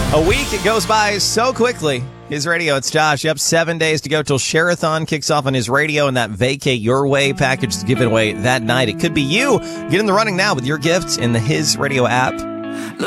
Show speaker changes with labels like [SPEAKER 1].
[SPEAKER 1] A week goes by so quickly. His radio, it's Josh. Yep, 7 days to go till Share-a-thon kicks off on his radio, and that Vacate Your Way package is given away that night. It could be you. Get in the running now with your gifts in the His Radio app.